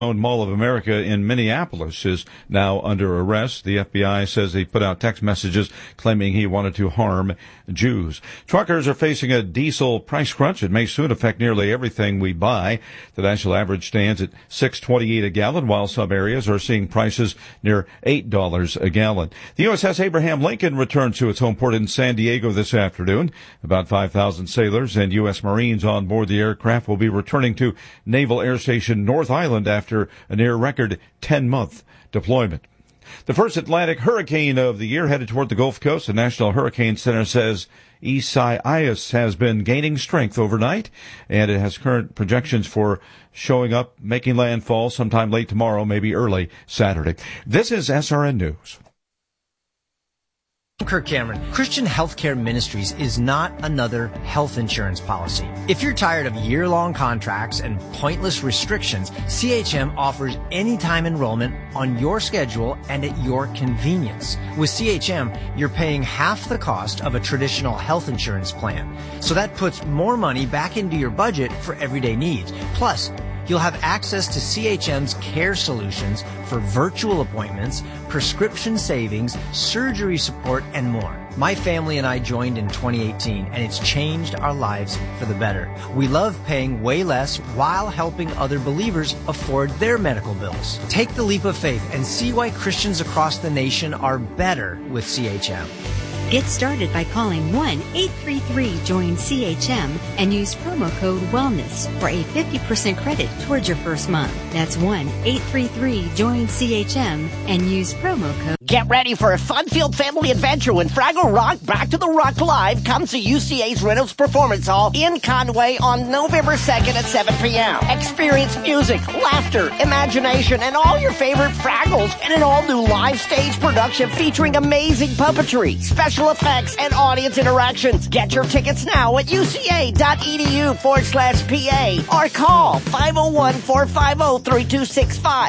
owned Mall of America in Minneapolis is now under arrest. The FBI says he put out text messages claiming he wanted to harm Jews. Truckers are facing a diesel price crunch. It may soon affect nearly everything we buy. The national average stands at $6.28 a gallon, while some areas are seeing prices near $8 a gallon. The USS Abraham Lincoln returned to its home port in San Diego this afternoon. About 5,000 sailors and U.S. Marines on board the aircraft will be returning to Naval Air Station North Island after a near-record 10-month deployment. The first Atlantic hurricane of the year headed toward the Gulf Coast. The National Hurricane Center says Isaias has been gaining strength overnight, and it has current projections for showing up, making landfall sometime late tomorrow, maybe early Saturday. This is SRN News. I'm Kirk Cameron. Christian Healthcare Ministries is not another health insurance policy. If you're tired of year-long contracts and pointless restrictions, CHM offers anytime enrollment on your schedule and at your convenience. With CHM, you're paying half the cost of a traditional health insurance plan. So that puts more money back into your budget for everyday needs. Plus, you'll have access to CHM's care solutions for virtual appointments, prescription savings, surgery support, and more. My family and I joined in 2018, and it's changed our lives for the better. We love paying way less while helping other believers afford their medical bills. Take the leap of faith and see why Christians across the nation are better with CHM. Get started by calling 1-833-JOIN-CHM and use promo code WELLNESS for a 50% credit towards your first month. That's 1-833-JOIN-CHM and use promo code. Get ready for a fun-filled family adventure when Fraggle Rock Back to the Rock Live comes to UCA's Reynolds Performance Hall in Conway on November 2nd at 7 p.m. Experience music, laughter, imagination, and all your favorite Fraggles in an all-new live stage production featuring amazing puppetry, special effects, and audience interactions. Get your tickets now at uca.edu/PA or call 501-450-3265,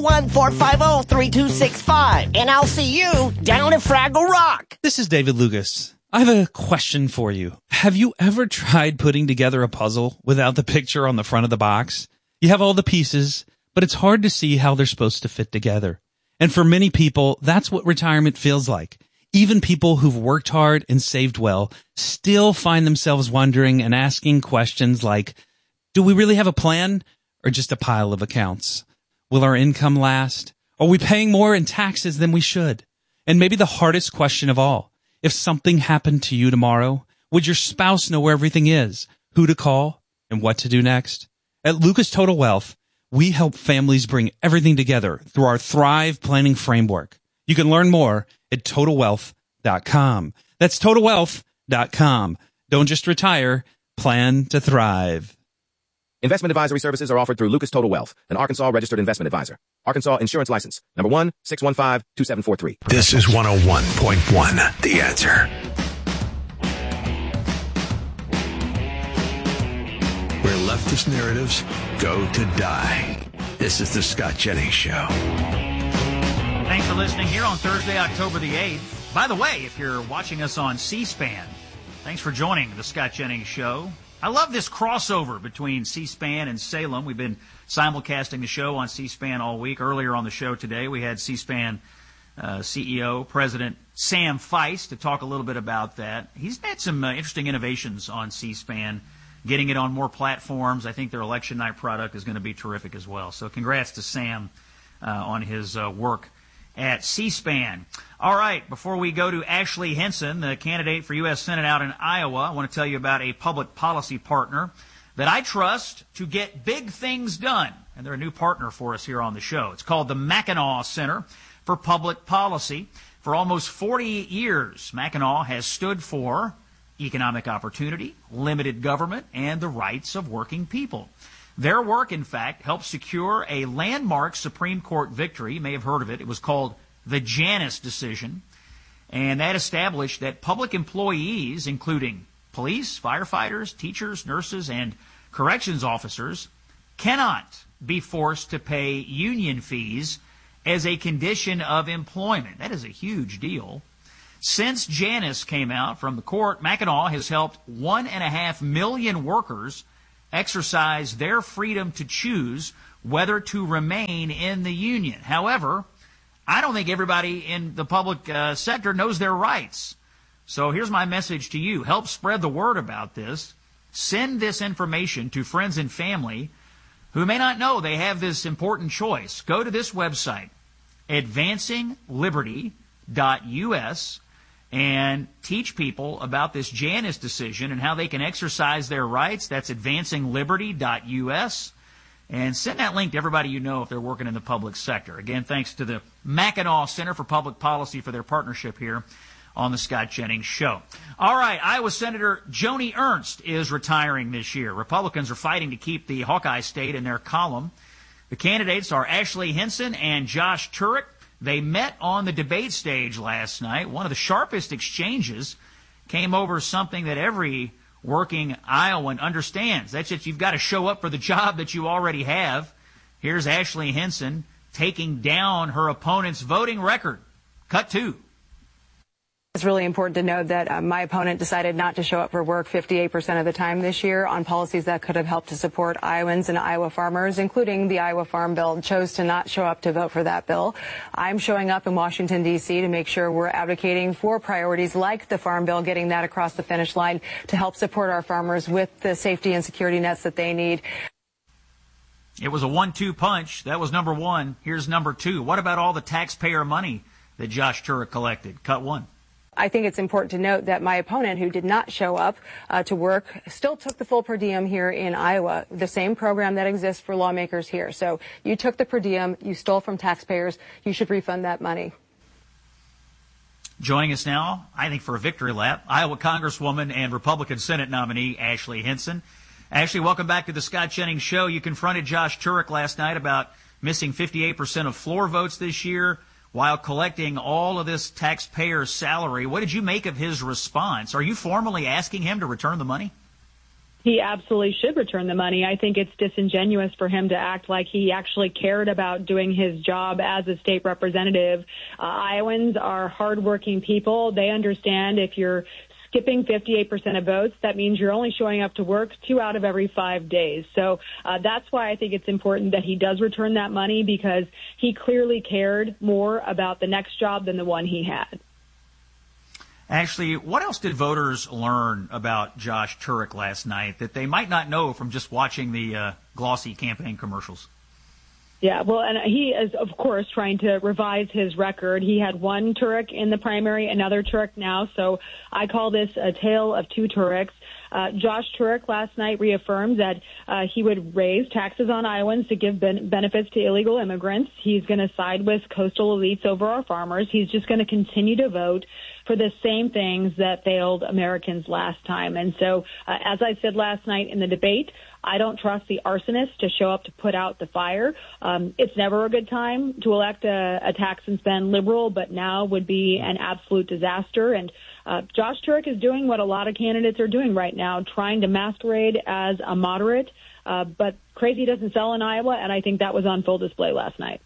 501-450-3265, and I'll see you down at Fraggle Rock. This is David Lucas. I have a question for you. Have you ever tried putting together a puzzle without the picture on the front of the box? You have all the pieces, but it's hard to see how they're supposed to fit together. And for many people, that's what retirement feels like. Even people who've worked hard and saved well still find themselves wondering and asking questions like, do we really have a plan or just a pile of accounts? Will our income last? Are we paying more in taxes than we should? And maybe the hardest question of all, if something happened to you tomorrow, would your spouse know where everything is, who to call, and what to do next? At Lucas Total Wealth, we help families bring everything together through our Thrive Planning Framework. You can learn more at TotalWealth.com. That's TotalWealth.com. Don't just retire, plan to thrive. Investment advisory services are offered through Lucas Total Wealth, an Arkansas registered investment advisor. Arkansas Insurance License, number 1-615-2743. This is 101.1, The Answer. Where leftist narratives go to die. This is the Scott Jennings Show. Thanks for listening here on Thursday, October the 8th. By the way, if you're watching us on C-SPAN, thanks for joining the Scott Jennings Show. I love this crossover between C-SPAN and Salem. We've been simulcasting the show on C-SPAN all week. Earlier on the show today, we had C-SPAN CEO, President Sam Feist, to talk a little bit about that. He's had some interesting innovations on C-SPAN, getting it on more platforms. I think their election night product is going to be terrific as well. So congrats to Sam on his work at C-SPAN. All right, before we go to Ashley Henson, the candidate for U.S. Senate out in Iowa, I want to tell you about a public policy partner that I trust to get big things done. And they're a new partner for us here on the show. It's called the Mackinac Center for Public Policy. For almost 40 years, Mackinac has stood for economic opportunity, limited government, and the rights of working people. Their work, in fact, helped secure a landmark Supreme Court victory. You may have heard of it. It was called the Janus decision. And that established that public employees, including police, firefighters, teachers, nurses, and corrections officers, cannot be forced to pay union fees as a condition of employment. That is a huge deal. Since Janus came out from the court, Mackinac has helped 1.5 million workers exercise their freedom to choose whether to remain in the union. However, I don't think everybody in the public sector knows their rights. So here's my message to you. Help spread the word about this. Send this information to friends and family who may not know they have this important choice. Go to this website, advancingliberty.us, and teach people about this Janus decision and how they can exercise their rights. That's advancingliberty.us. And send that link to everybody you know if they're working in the public sector. Again, thanks to the Mackinac Center for Public Policy for their partnership here on the Scott Jennings Show. All right, Iowa Senator Joni Ernst is retiring this year. Republicans are fighting to keep the Hawkeye State in their column. The candidates are Ashley Hinson and Josh Turek. They met on the debate stage last night. One of the sharpest exchanges came over something that every working Iowan understands. That's that you've got to show up for the job that you already have. Here's Ashley Hinson taking down her opponent's voting record. Cut 2. It's really important to note that my opponent decided not to show up for work 58% of the time this year on policies that could have helped to support Iowans and Iowa farmers, including the Iowa Farm Bill, chose to not show up to vote for that bill. I'm showing up in Washington, D.C. to make sure we're advocating for priorities like the Farm Bill, getting that across the finish line to help support our farmers with the safety and security nets that they need. It was a 1-2 punch. That was number 1. Here's number 2. What about all the taxpayer money that Josh Turek collected? Cut 1. I think it's important to note that my opponent, who did not show up to work, still took the full per diem here in Iowa, the same program that exists for lawmakers here. So you took the per diem, you stole from taxpayers, you should refund that money. Joining us now, I think for a victory lap, Iowa Congresswoman and Republican Senate nominee Ashley Hinson. Ashley, welcome back to the Scott Jennings Show. You confronted Josh Turek last night about missing 58% of floor votes this year while collecting all of this taxpayer salary. What did you make of his response? Are you formally asking him to return the money? He absolutely should return the money. I think it's disingenuous for him to act like he actually cared about doing his job as a state representative. Iowans are hardworking people. They understand if you're skipping 58% of votes, that means you're only showing up to work 2 out of every 5 days. So that's why I think it's important that he does return that money, because he clearly cared more about the next job than the one he had. Ashley, what else did voters learn about Josh Turek last night that they might not know from just watching the glossy campaign commercials? Yeah, well, and he is, of course, trying to revise his record. He had one Turek in the primary, another Turek now, so I call this a tale of 2 Tureks. Josh Turek last night reaffirmed that he would raise taxes on Iowans to give benefits to illegal immigrants. He's going to side with coastal elites over our farmers. He's just going to continue to vote for the same things that failed Americans last time. And so, as I said last night in the debate, I don't trust the arsonist to show up to put out the fire. It's never a good time to elect a tax and spend liberal, but now would be an absolute disaster. And Josh Turek is doing what a lot of candidates are doing right now, trying to masquerade as a moderate. But crazy doesn't sell in Iowa, and I think that was on full display last night.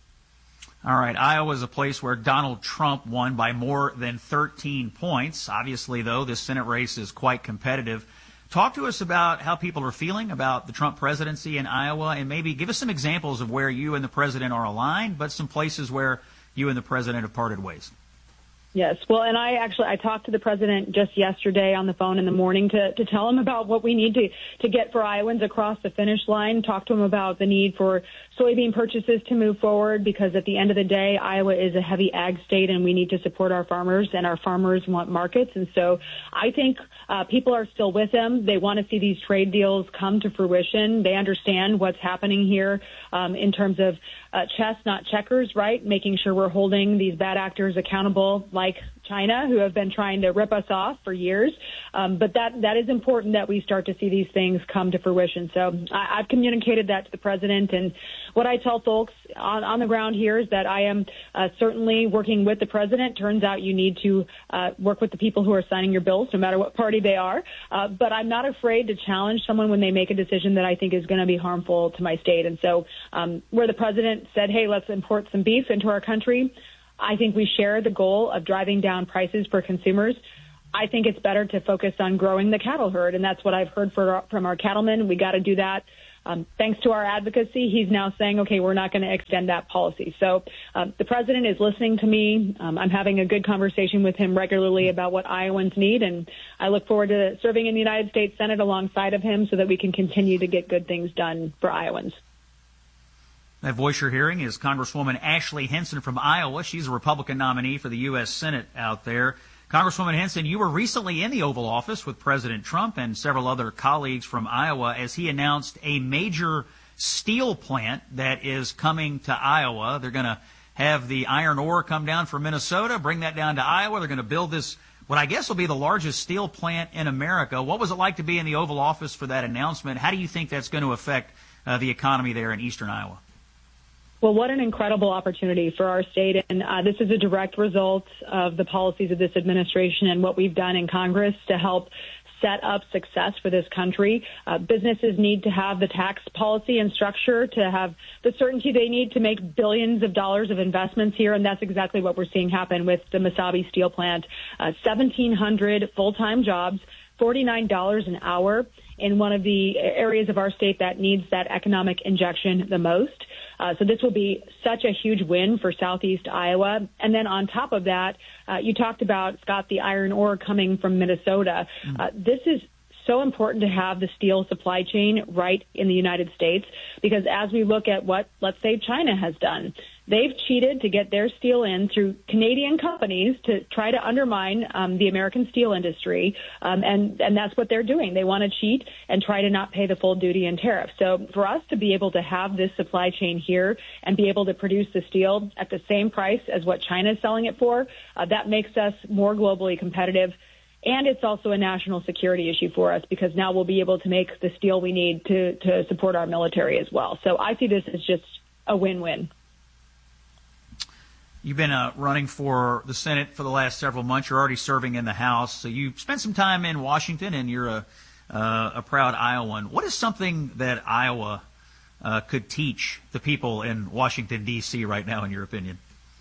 All right, Iowa is a place where Donald Trump won by more than 13 points. Obviously, though, this Senate race is quite competitive. Talk to us about how people are feeling about the Trump presidency in Iowa, and maybe give us some examples of where you and the president are aligned, but some places where you and the president have parted ways. Yes. Well, and I talked to the president just yesterday on the phone in the morning to tell him about what we need to get for Iowans across the finish line, talk to him about the need for soybean purchases to move forward, because at the end of the day, Iowa is a heavy ag state and we need to support our farmers, and our farmers want markets. And so I think people are still with him. They want to see these trade deals come to fruition. They understand what's happening here in terms of chess, not checkers, right? Making sure we're holding these bad actors accountable, like China, who have been trying to rip us off for years. But that is important that we start to see these things come to fruition. So I've communicated that to the president. And what I tell folks on the ground here is that I am certainly working with the president. Turns out you need to work with the people who are signing your bills, no matter what party they are. But I'm not afraid to challenge someone when they make a decision that I think is going to be harmful to my state. And so where the president said, hey, let's import some beef into our country, I think we share the goal of driving down prices for consumers. I think it's better to focus on growing the cattle herd, and that's what I've heard from our cattlemen. We got to do that thanks to our advocacy, he's now saying, okay, we're not going to extend that policy. So the president is listening to me. I'm having a good conversation with him regularly about what Iowans need, and I look forward to serving in the United States Senate alongside of him so that we can continue to get good things done for Iowans. That voice you're hearing is Congresswoman Ashley Hinson from Iowa. She's a Republican nominee for the U.S. Senate out there. Congresswoman Hinson, you were recently in the Oval Office with President Trump and several other colleagues from Iowa as he announced a major steel plant that is coming to Iowa. They're going to have the iron ore come down from Minnesota, bring that down to Iowa. They're going to build this, what I guess will be the largest steel plant in America. What was it like to be in the Oval Office for that announcement? How do you think that's going to affect the economy there in eastern Iowa? Well, what an incredible opportunity for our state. And this is a direct result of the policies of this administration and what we've done in Congress to help set up success for this country. Businesses need to have the tax policy and structure to have the certainty they need to make billions of dollars of investments here. And that's exactly what we're seeing happen with the Mesabi Steel Plant. 1,700 full-time jobs, $49 an hour in one of the areas of our state that needs that economic injection the most. So this will be such a huge win for Southeast Iowa. And then on top of that, you talked about, Scott, the iron ore coming from Minnesota. This is so important to have the steel supply chain right in the United States, because as we look at what, let's say, China has done, they've cheated to get their steel in through Canadian companies to try to undermine the American steel industry, and that's what they're doing. They want to cheat and try to not pay the full duty and tariff. So for us to be able to have this supply chain here and be able to produce the steel at the same price as what China is selling it for, that makes us more globally competitive. And it's also a national security issue for us, because now we'll be able to make the steel we need to support our military as well. So I see this as just a win-win. You've been running for the Senate for the last several months. You're already serving in the House. So you spent some time in Washington, and you're a proud Iowan. What is something that Iowa could teach the people in Washington, D.C. right now, in your opinion?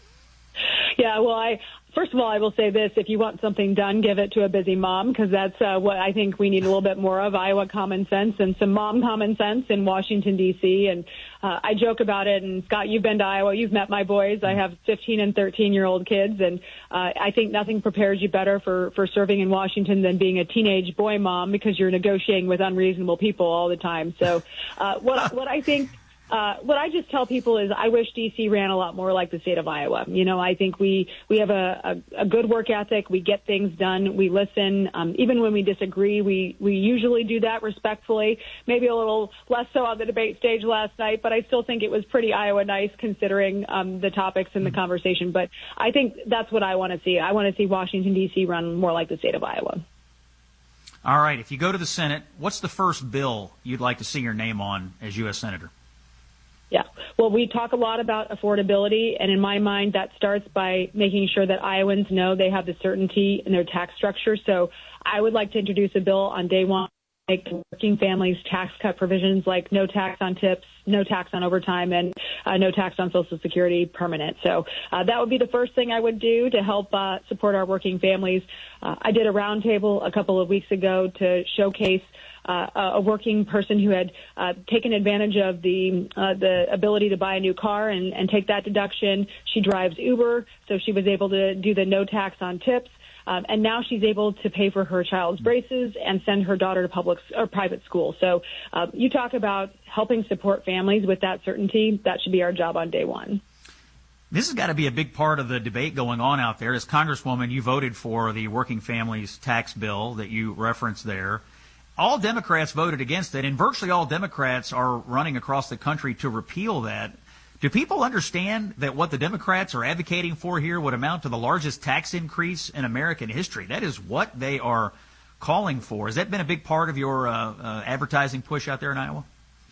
Yeah, well, first of all, I will say this. If you want something done, give it to a busy mom, because that's what I think we need a little bit more of, Iowa common sense and some mom common sense in Washington, D.C. And I joke about it. And, Scott, you've been to Iowa. You've met my boys. I have 15 and 13-year-old kids. And I think nothing prepares you better for serving in Washington than being a teenage boy mom, because you're negotiating with unreasonable people all the time. So what I think... what I just tell people is I wish D.C. ran a lot more like the state of Iowa. You know, I think we have a good work ethic. We get things done. We listen. Even when we disagree, we usually do that respectfully. Maybe a little less so on the debate stage last night, but I still think it was pretty Iowa nice considering the topics and the conversation. But I think that's what I want to see. I want to see Washington, D.C. run more like the state of Iowa. All right. If you go to the Senate, what's the first bill you'd like to see your name on as U.S. Senator? Yeah. Well, we talk a lot about affordability, and in my mind, that starts by making sure that Iowans know they have the certainty in their tax structure. So I would like to introduce a bill on day one, make working families tax cut provisions like no tax on tips, no tax on overtime, and no tax on Social Security permanent. So that would be the first thing I would do to help support our working families. I did a roundtable a couple of weeks ago to showcase a working person who had taken advantage of the ability to buy a new car and take that deduction. She drives Uber, so she was able to do the no tax on tips. And now she's able to pay for her child's braces and send her daughter to public or private school. So you talk about helping support families with that certainty. That should be our job on day one. This has got to be a big part of the debate going on out there. As Congresswoman, you voted for the working families tax bill that you referenced there. All Democrats voted against it, and virtually all Democrats are running across the country to repeal that. Do people understand that what the Democrats are advocating for here would amount to the largest tax increase in American history? That is what they are calling for. Has that been a big part of your advertising push out there in Iowa?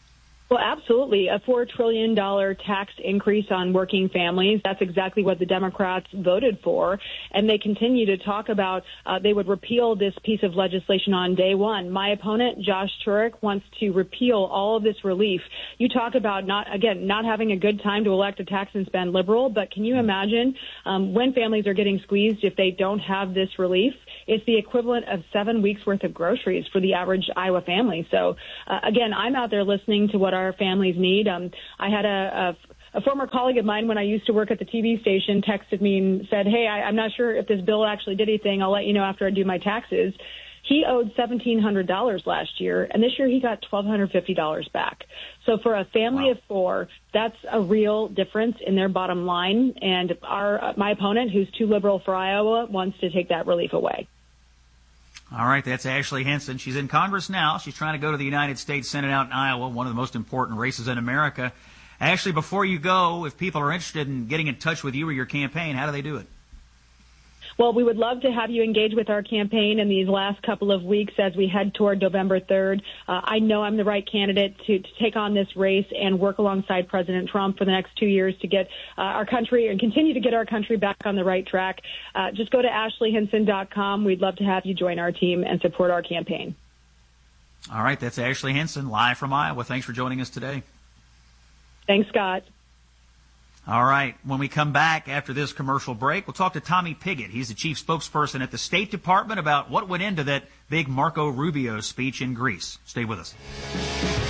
Well, absolutely. A $4 trillion tax increase on working families. That's exactly what the Democrats voted for. And they continue to talk about they would repeal this piece of legislation on day one. My opponent, Josh Turek, wants to repeal all of this relief. You talk about not having a good time to elect a tax and spend liberal, but can you imagine when families are getting squeezed if they don't have this relief? It's the equivalent of 7 weeks worth of groceries for the average Iowa family. So, again, I'm out there listening to what our families need. I had a former colleague of mine when I used to work at the TV station texted me and said, hey, I'm not sure if this bill actually did anything. I'll let you know after I do my taxes. He owed $1,700 last year, and this year he got $1,250 back. So for a family of four, that's a real difference in their bottom line. And my opponent, who's too liberal for Iowa, wants to take that relief away. All right, that's Ashley Hinson. She's in Congress now. She's trying to go to the United States Senate out in Iowa, one of the most important races in America. Ashley, before you go, if people are interested in getting in touch with you or your campaign, how do they do it? Well, we would love to have you engage with our campaign in these last couple of weeks as we head toward November 3rd. I know I'm the right candidate to take on this race and work alongside President Trump for the next 2 years to get our country and continue to get our country back on the right track. Just go to ashleyhinson.com. We'd love to have you join our team and support our campaign. All right, that's Ashley Hinson, live from Iowa. Thanks for joining us today. Thanks, Scott. All right. When we come back after this commercial break, we'll talk to Tommy Pigott. He's the chief spokesperson at the State Department about what went into that big Marco Rubio speech in Greece. Stay with us.